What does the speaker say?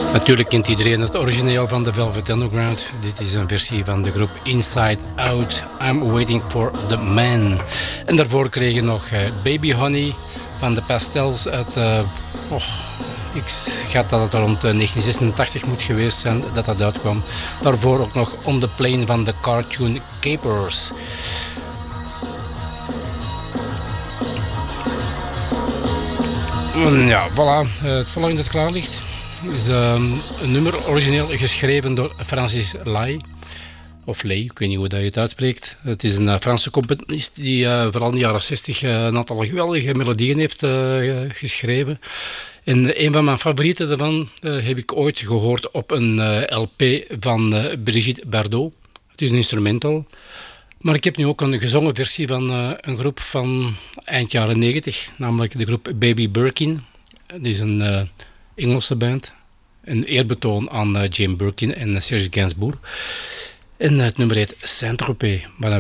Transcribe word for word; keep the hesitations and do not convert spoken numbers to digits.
Natuurlijk kent iedereen het origineel van The Velvet Underground. Dit is een versie van de groep Inside Out. I'm Waiting for the Man. En daarvoor kreeg je nog uh, Baby Honey van de Pastels uit... Uh, oh, ik schat dat het rond negentien zesentachtig moet geweest zijn dat dat uitkwam. Daarvoor ook nog On the Plane van de Cartoon Capers. Ja, voilà. Het volgende dat klaar ligt is um, een nummer origineel geschreven door Francis Lai. Of Lay, ik weet niet hoe dat je het uitspreekt. Het is een uh, Franse componist die uh, vooral in de jaren zestig uh, een aantal geweldige melodieën heeft uh, geschreven. En een van mijn favorieten daarvan uh, heb ik ooit gehoord op een uh, L P van uh, Brigitte Bardot. Het is een instrumental. Maar ik heb nu ook een gezongen versie van uh, een groep van eind jaren negentig, namelijk de groep Baby Birkin. Het is een uh, Engelse band. Een eerbetoon aan uh, Jane Birkin en uh, Serge Gainsbourg. En het nummer heet Saint-Tropez, maar dan